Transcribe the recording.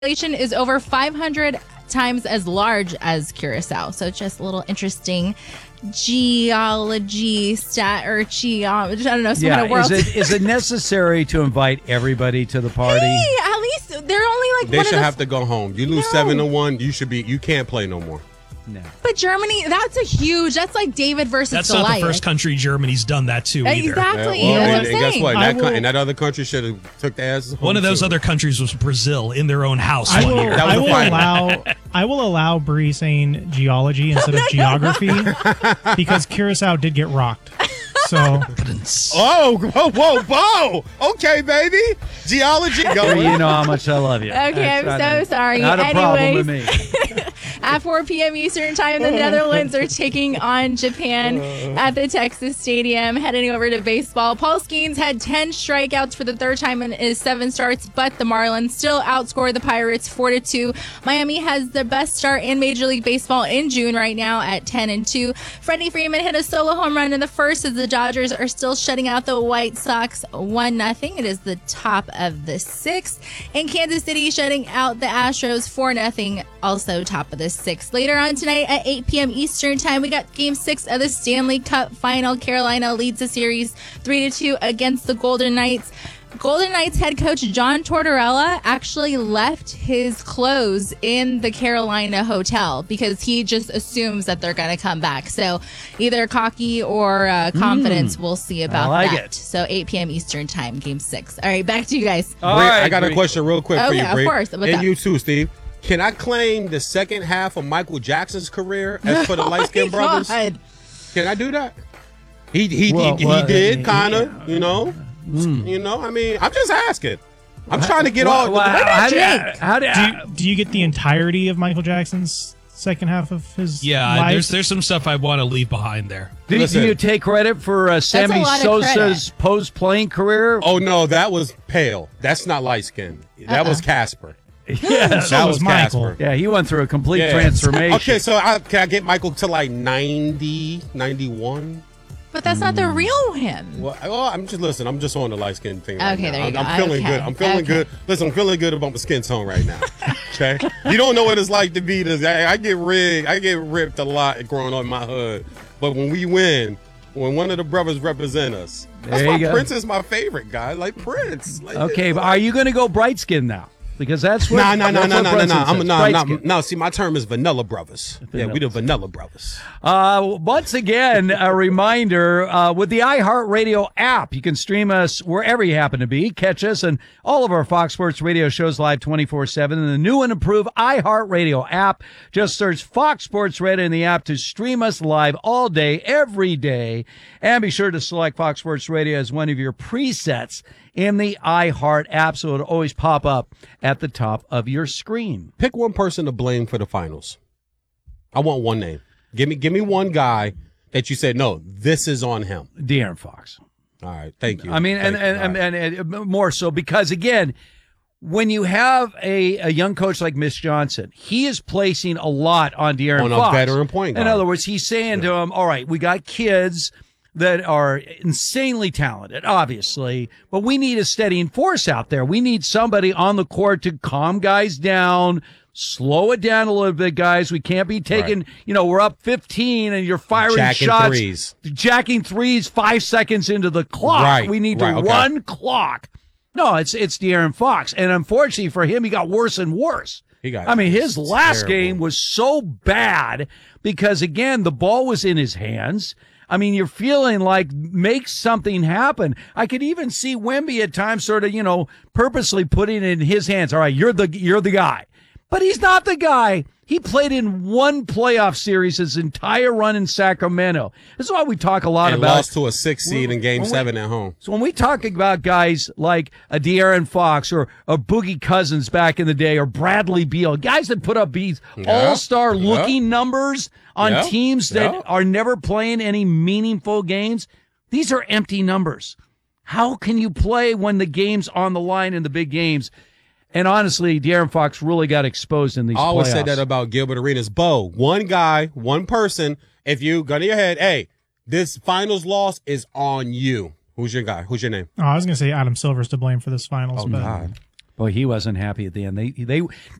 population is over 500 times as large as Curacao. So just a little interesting geology stat or I don't know, some kind of world. Is it necessary to invite everybody to the party? Hey, at least they're only like they should have to go home. You lose 7-1, you can't play no more. No. But Germany, that's like David versus That's Goliath. not the first country Germany's done that to either. Exactly. Yeah, That's and what I'm guess what? saying. And that other country should have took the asses home. One of those too. other countries was Brazil in their own house I one will, year. I will allow Bree saying geology instead of geography because Curacao did get rocked. So, whoa. Okay, baby. Geology. Go. You know how much I love you. Okay, I'm so sorry. Not a problem with me. At 4 p.m. Eastern Time, the Netherlands are taking on Japan at the Texas Stadium. Heading over to baseball, Paul Skeens had 10 strikeouts for the third time in his 7 starts, but the Marlins still outscored the Pirates 4-2. Miami has the best start in Major League Baseball in June right now at 10-2. Freddie Freeman hit a solo home run in the first as the Dodgers are still shutting out the White Sox 1-0. It is the top of the 6th. And Kansas City shutting out the Astros 4-0, also top of the 6th. Later on tonight at 8 p.m. Eastern Time, we got Game 6 of the Stanley Cup Final. Carolina leads the series 3-2 against the Golden Knights. Golden Knights head coach John Tortorella actually left his clothes in the Carolina hotel because he just assumes that they're going to come back. So either cocky or confidence, we'll see about that. So 8 p.m. Eastern Time, Game 6. All right, back to you guys. All right, I got a question real quick for you, Bree. Of course. And you too, Steve. Can I claim the second half of Michael Jackson's career as for the light-skinned brothers? Can I do that? He did, kind of, you know. You know, I mean, I'm just asking. I'm trying to get do you get the entirety of Michael Jackson's second half of his life? There's some stuff I want to leave behind there. Do you take credit for Sammy Sosa's post-playing career? Oh, no, that was pale. That's not light-skinned. That was Casper. Yeah, that was Michael. Casper. Yeah, he went through a complete transformation. Okay, so can I get Michael to like 90, 91? But that's not the real him. Well, I'm just I'm just on the light skin thing. Right now. There you go. I'm feeling good. I'm feeling good. Listen, I'm feeling good about my skin tone right now. Okay, you don't know what it's like to be this. I get ripped a lot growing up in my hood. But when we win, when one of the brothers represent us, that's why Prince is my favorite guy. Like Prince. Like, okay, but are you going to go bright skin now? Because that's what. No. See, my term is Vanilla Brothers. Yeah, we the Vanilla Brothers. Once again, a reminder with the iHeartRadio app, you can stream us wherever you happen to be. Catch us and all of our Fox Sports Radio shows live 24/7 in the new and improved iHeartRadio app. Just search Fox Sports Radio in the app to stream us live all day, every day, and be sure to select Fox Sports Radio as one of your presets in the iHeart app, so it'll always pop up at the top of your screen. Pick one person to blame for the finals. I want one name. Give me one guy that you said, no, this is on him. De'Aaron Fox. All right, thank you. I mean, and more so because, again, when you have a young coach like Mitch Johnson, he is placing a lot on De'Aaron Fox. On a veteran point guard. In other words, he's saying to him, all right, we got kids that are insanely talented, obviously, but we need a steadying force out there. We need somebody on the court to calm guys down, slow it down a little bit, guys. We can't be taking, we're up 15 and you're firing jacking threes 5 seconds into the clock. Right, we need to run clock. No, it's De'Aaron Fox. And unfortunately for him, he got worse and worse. His last game was so bad because, again, the ball was in his hands. I mean, you're feeling like make something happen. I could even see Wemby at times sort of, purposely putting it in his hands. All right, you're the guy. But he's not the guy. He played in one playoff series his entire run in Sacramento. This is why we talk a lot about. Lost to a 6 seed in Game 7 at home. So when we talk about guys like a De'Aaron Fox or a Boogie Cousins back in the day or Bradley Beal, guys that put up these all-star looking numbers on teams that are never playing any meaningful games, these are empty numbers. How can you play when the game's on the line in the big games? And honestly, De'Aaron Fox really got exposed in these playoffs. I always said that about Gilbert Arenas. Bo, one guy, one person, if you gun to your head, hey, this finals loss is on you. Who's your guy? Who's your name? Oh, I was going to say Adam Silver's to blame for this finals. Oh, God. Boy, he wasn't happy at the end. They